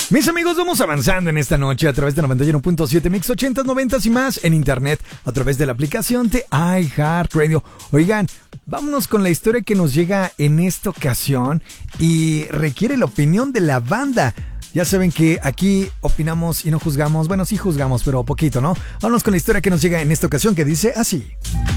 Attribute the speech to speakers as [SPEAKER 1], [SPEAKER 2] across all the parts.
[SPEAKER 1] Mis amigos, vamos avanzando en esta noche a través de 91.7 Mix 80, 90 y más en internet a través de la aplicación de iHeartRadio. Oigan, vámonos con la historia que nos llega en esta ocasión y requiere la opinión de la banda. Ya saben que aquí opinamos y no juzgamos. Bueno, sí juzgamos, pero poquito, ¿no? Vámonos con la historia que nos llega en esta ocasión que dice así.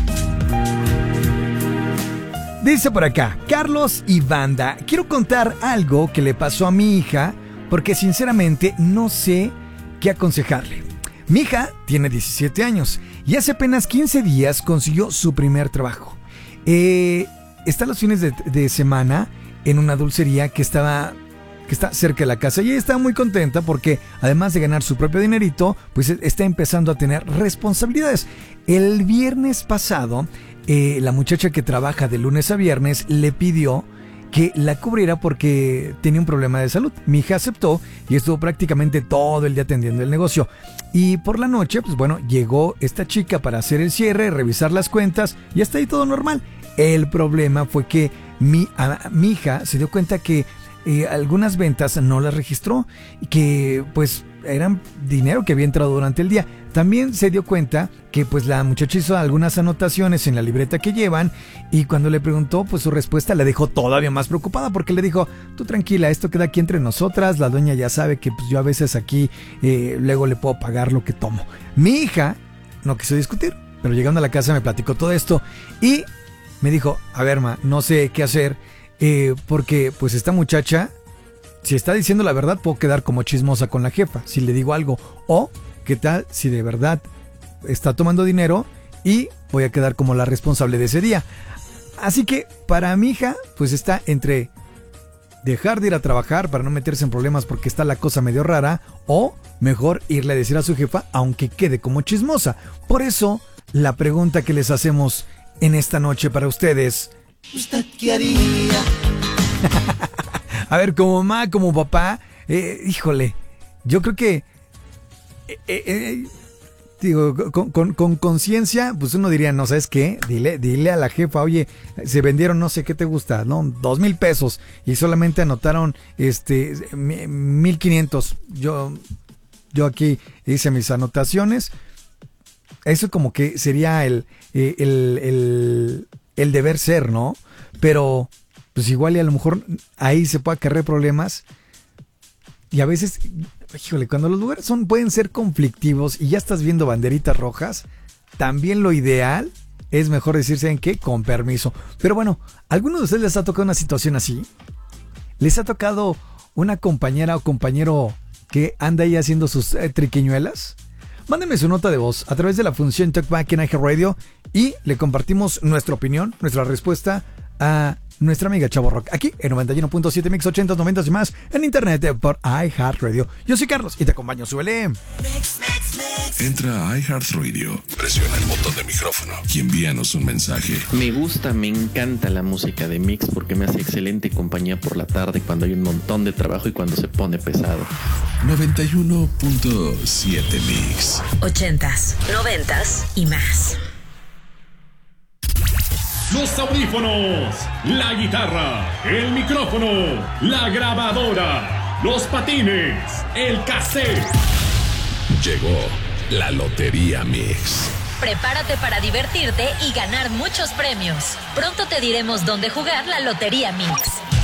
[SPEAKER 1] Dice por acá, Carlos y banda, quiero contar algo que le pasó a mi hija porque sinceramente no sé qué aconsejarle. Mi hija tiene 17 años y hace apenas 15 días consiguió su primer trabajo. Está los fines de semana en una dulcería que está cerca de la casa y ella está muy contenta porque además de ganar su propio dinerito, pues está empezando a tener responsabilidades. El viernes pasado, la muchacha que trabaja de lunes a viernes le pidió que la cubriera porque tenía un problema de salud. Mi hija aceptó y estuvo prácticamente todo el día atendiendo el negocio. Y por la noche, pues bueno, llegó esta chica para hacer el cierre, revisar las cuentas y hasta ahí todo normal. El problema fue que mi hija se dio cuenta que algunas ventas no las registró y que pues eran dinero que había entrado durante el día. También se dio cuenta que pues la muchacha hizo algunas anotaciones en la libreta que llevan y cuando le preguntó pues su respuesta la dejó todavía más preocupada porque le dijo, tú tranquila, esto queda aquí entre nosotras, la dueña ya sabe que pues yo a veces aquí luego le puedo pagar lo que tomo. Mi hija no quiso discutir, pero llegando a la casa me platicó todo esto y me dijo, a ver ma, no sé qué hacer porque pues esta muchacha, si está diciendo la verdad, puedo quedar como chismosa con la jefa si le digo algo. O, ¿qué tal si de verdad está tomando dinero y voy a quedar como la responsable de ese día? Así que para mi hija, pues está entre dejar de ir a trabajar para no meterse en problemas porque está la cosa medio rara, o mejor irle a decir a su jefa aunque quede como chismosa. Por eso, la pregunta que les hacemos en esta noche para ustedes: ¿usted qué haría? A ver, como mamá, como papá, híjole, yo creo que, digo, con conciencia, pues uno diría, no, ¿sabes qué? Dile a la jefa, oye, se vendieron no sé qué te gusta, ¿no? 2,000 pesos y solamente anotaron 1,500. Yo aquí hice mis anotaciones. Eso como que sería el deber ser, ¿no? Pero pues igual y a lo mejor ahí se puede acarrear problemas. Y a veces, híjole, cuando los lugares pueden ser conflictivos y ya estás viendo banderitas rojas, también lo ideal es mejor decirse en qué, con permiso. Pero bueno, ¿a alguno de ustedes les ha tocado una situación así? ¿Les ha tocado una compañera o compañero que anda ahí haciendo sus triquiñuelas? Mándenme su nota de voz a través de la función Talkback en iHeartRadio y le compartimos nuestra opinión, nuestra respuesta a nuestra amiga Chavo Rock, aquí en 91.7 Mix 80, 90 y más en internet por iHeartRadio. Yo soy Carlos y te acompaño, súbele.
[SPEAKER 2] Entra a iHeartRadio, presiona el botón de micrófono y envíanos un mensaje.
[SPEAKER 3] Me encanta la música de Mix porque me hace excelente compañía por la tarde cuando hay un montón de trabajo y cuando se pone pesado.
[SPEAKER 2] 91.7 Mix
[SPEAKER 4] 80s, 90s y más.
[SPEAKER 5] Los audífonos, la guitarra, el micrófono, la grabadora, los patines, el cassette.
[SPEAKER 2] Llegó la Lotería Mix.
[SPEAKER 4] Prepárate para divertirte y ganar muchos premios. Pronto te diremos dónde jugar la Lotería Mix.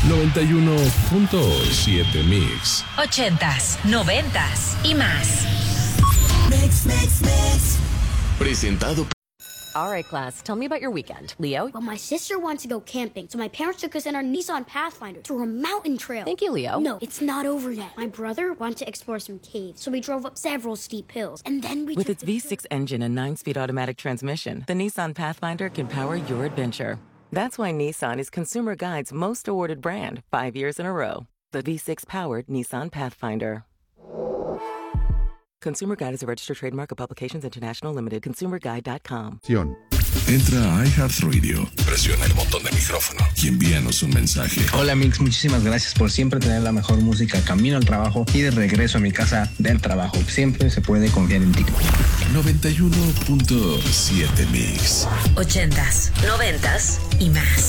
[SPEAKER 2] 91.7 Mix
[SPEAKER 4] 80s, 90s y más.
[SPEAKER 6] Mix.
[SPEAKER 2] Presentado.
[SPEAKER 7] All right, class, tell me about your weekend. Leo?
[SPEAKER 6] Well, my sister wants to go camping, so my parents took us in our Nissan Pathfinder to a mountain trail.
[SPEAKER 7] Thank you, Leo.
[SPEAKER 6] No, it's not over yet. My brother wanted to explore some caves, so we drove up several steep hills, and then we
[SPEAKER 8] With its V6 engine and 9-speed automatic transmission, the Nissan Pathfinder can power your adventure. That's why Nissan is Consumer Guide's most awarded brand 5 years in a row. The V6-powered Nissan Pathfinder. Consumer Guide is a registered trademark of Publications International Limited. ConsumerGuide.com.
[SPEAKER 2] Entra a iHeartRadio, presiona el botón de micrófono y envíanos un mensaje.
[SPEAKER 9] Hola Mix, muchísimas gracias por siempre tener la mejor música camino al trabajo y de regreso a mi casa del trabajo. Siempre se puede confiar en ti.
[SPEAKER 2] 91.7 Mix
[SPEAKER 4] 80s, 90s y más.